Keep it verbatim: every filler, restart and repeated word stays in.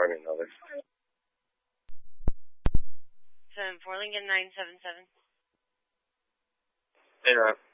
find another. seven four Lincoln nine seven seven. Hey, Rob.